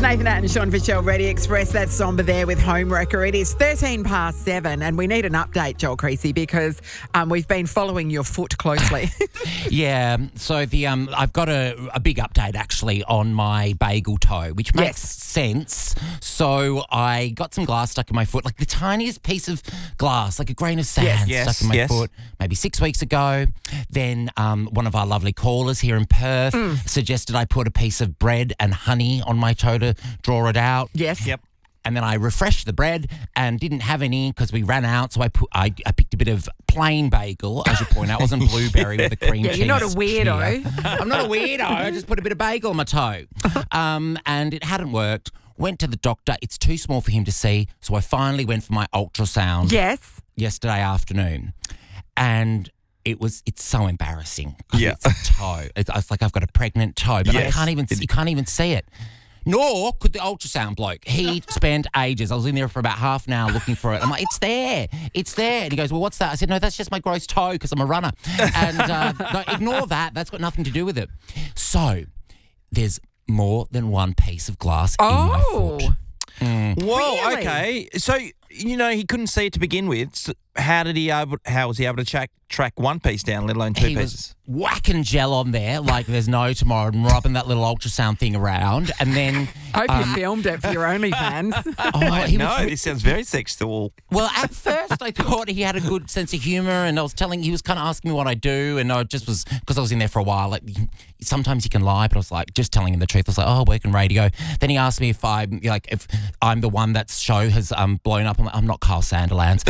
Nathan Nat and Sean Fitzgerald, Ready Express. That somber there with Homewrecker. It is 13 past 7 and we need an update, Joel Creasy, because we've been following your foot closely. Yeah, so I've got a big update actually on my bagel toe, which makes sense. So I got some glass stuck in my foot, like the tiniest piece of glass, like a grain of sand stuck in my foot maybe 6 weeks ago. Then one of our lovely callers here in Perth suggested I put a piece of bread and honey on my toe to draw it out. Yes. Yep. And then I refreshed the bread and didn't have any because we ran out. So I picked a bit of plain bagel, as you point out. It wasn't blueberry with a cream cheese. You're not a weirdo. I'm not a weirdo. I just put a bit of bagel on my toe. And it hadn't worked. Went to the doctor. It's too small for him to see. So I finally went for my ultrasound yesterday afternoon. And it's so embarrassing. It's a toe. It's like I've got a pregnant toe, but you can't even see it. Nor could the ultrasound bloke. He spent ages. I was in there for about half an hour looking for it. I'm like, it's there. And he goes, well, what's that? I said, no, that's just my gross toe because I'm a runner. And no, ignore that. That's got nothing to do with it. So there's more than one piece of glass in my foot. Whoa, Really? okay. So, he couldn't see it to begin with. So how was he able to track one piece down, let alone two He pieces? was whacking gel on there like there's no tomorrow and rubbing that little ultrasound thing around. And then... I hope you filmed it for your OnlyFans. This sounds very sexual. Well, at first I thought he had a good sense of humour and he was kind of asking me what I do and I just was, because I was in there for a while, like sometimes you can lie, but I was like just telling him the truth. I was like, I work in radio. Then he asked me if I'm the one that show has blown up. I'm not Kyle Sandilands.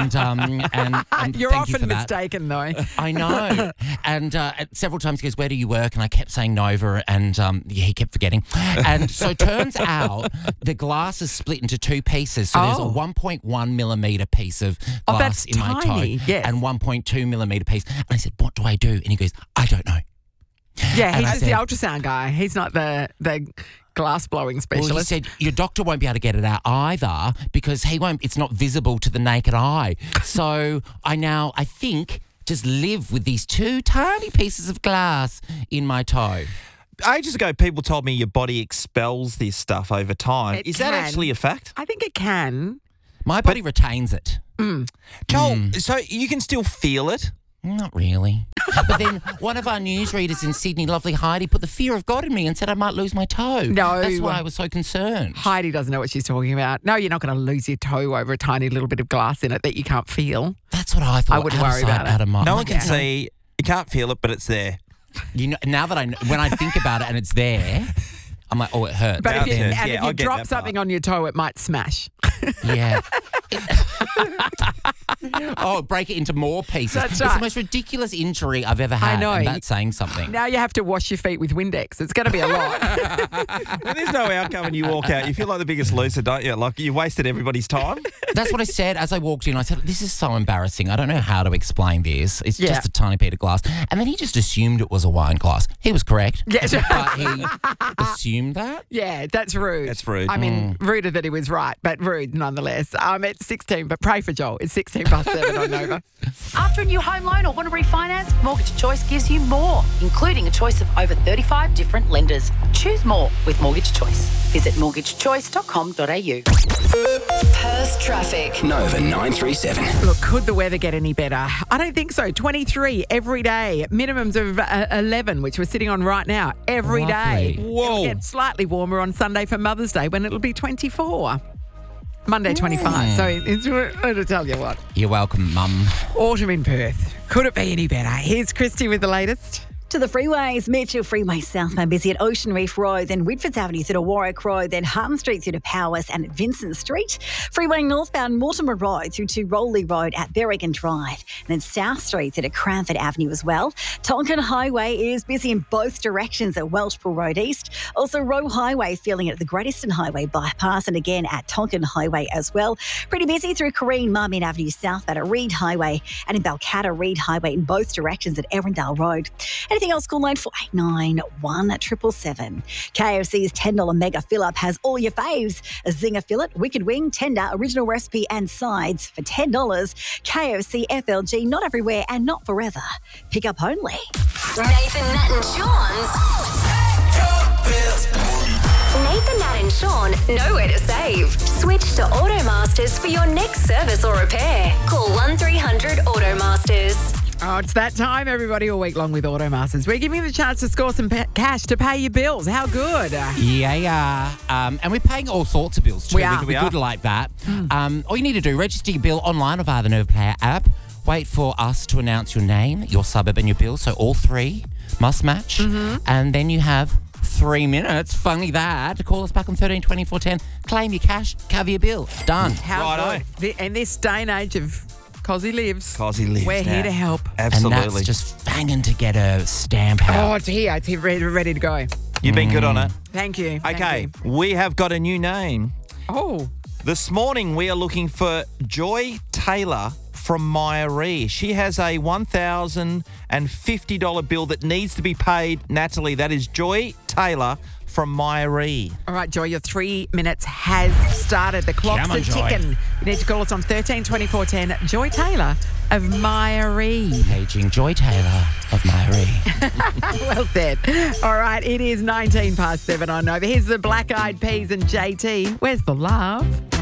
And You're thank you often for that. mistaken, though. I know. And several times he goes, where do you work? And I kept saying Nova and he kept forgetting. And so it turns out the glass is split into two pieces. So there's a 1.1 millimetre piece of glass in my tiny. toe Yes. and 1.2 millimetre piece. And I said, what do I do? And he goes, I don't know. Yeah, And he's I just the said- ultrasound guy. He's not the glass blowing specialist. Well, he said, your doctor won't be able to get it out either because it's not visible to the naked eye. So I think, just live with these two tiny pieces of glass in my toe. Ages ago, people told me your body expels this stuff over time. Is that actually a fact? I think it can. My body retains it. Joel, so you can still feel it? Not really. But then one of our newsreaders in Sydney, lovely Heidi, put the fear of God in me and said I might lose my toe. No. That's why I was so concerned. Heidi doesn't know what she's talking about. No, you're not going to lose your toe over a tiny little bit of glass in it that you can't feel. That's what I thought. I wouldn't worry about it. Out of mind. No one can see. You can't feel it, but it's there. Now that when I think about it and it's there, I'm like, oh, it hurts. But if you, Yeah, if I you get drop that something part. on your toe, it might smash. Yeah. Break it into more pieces. That's It's right. the most ridiculous injury I've ever had. I know. And that's saying something. Now you have to wash your feet with Windex. It's going to be a lot. When there's no outcome and you walk out, you feel like the biggest loser, don't you? Like you wasted everybody's time. That's what I said as I walked in. I said, this is so embarrassing. I don't know how to explain this. It's Yeah. just a tiny bit of glass. And then he just assumed it was a wine glass. He was correct. Yes. But he assumed that. Yeah, that's rude. That's rude. I mean, ruder that he was right, but rude nonetheless. It's 16, but pray for Joel. It's 16 past 7 on Nova. After a new home loan or want to refinance, Mortgage Choice gives you more, including a choice of over 35 different lenders. Choose more with Mortgage Choice. Visit mortgagechoice.com.au. Perth traffic. Nova 937. Look, could the weather get any better? I don't think so. 23 every day. Minimums of 11, which we're sitting on right now, every day. Lovely. Whoa. It'll get slightly warmer on Sunday for Mother's Day when it'll be 24. Monday 25. So it's to tell you what. You're welcome, Mum. Autumn in Perth. Could it be any better? Here's Christy with the latest. To the freeways, Mitchell Freeway southbound busy at Ocean Reef Road, then Whitfords Avenue through to Warwick Road, then Harton Street through to Powers and at Vincent Street. Freeway northbound Mortimer Road through to Rowley Road at Berrigan Drive, and then South Street through to Cranford Avenue as well. Tonkin Highway is busy in both directions at Welshpool Road East. Also Roe Highway feeling it at the Great Eastern Highway bypass and again at Tonkin Highway as well. Pretty busy through Corrine Marmion Avenue southbound at Reed Highway and in Balcatta Reed Highway in both directions at Erindale Road. Anything else, call 9489 1777. KFC's $10 mega fill-up has all your faves. A zinger fillet, wicked wing, tender, original recipe and sides for $10. KFC FLG, not everywhere and not forever. Pick up only. Nathan, Nat and Sean's Nathan, Nat and and Sean know where to save. Switch to Automasters for your next service or repair. Call 1300 Automasters. Oh, it's that time, everybody, all week long with Automasters. We're giving you the chance to score some cash to pay your bills. How good? Yeah. And we're paying all sorts of bills too. We are. We're good like that. All you need to do, register your bill online or via the Nerve Player app. Wait for us to announce your name, your suburb and your bill. So all three must match. And then you have 3 minutes, funny that, to call us back on 13 24 10. Claim your cash, cover your bill. Done. How good. In this day and age of Cozzy Lives. We're now. here to help. Absolutely. And that's just banging to get a stamp out. Oh, it's here. It's here, ready to go. You've been good on it. Thank you. Okay, we have got a new name. Oh. This morning we are looking for Joy Taylor from Myaree. She has a $1,050 bill that needs to be paid. Natalie, that is Joy Taylor from Myaree. All right, Joy, your 3 minutes has started. The clocks are ticking. You need to call us on 13 24 10. Joy Taylor of Myaree. Paging Joy Taylor of Myaree. Well said. All right, it is 19 past 7 on Nova. Here's the Black Eyed Peas and JT. Where's the love?